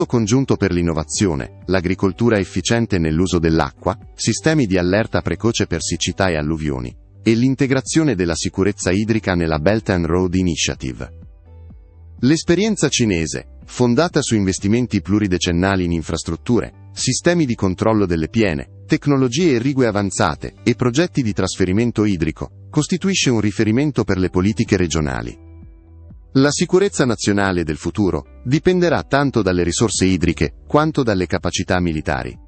congiunto per l'innovazione, l'agricoltura efficiente nell'uso dell'acqua, sistemi di allerta precoce per siccità e alluvioni, e l'integrazione della sicurezza idrica nella Belt and Road Initiative. L'esperienza cinese, fondata su investimenti pluridecennali in infrastrutture, sistemi di controllo delle piene, tecnologie irrigue avanzate e progetti di trasferimento idrico, costituisce un riferimento per le politiche regionali. La sicurezza nazionale del futuro dipenderà tanto dalle risorse idriche quanto dalle capacità militari.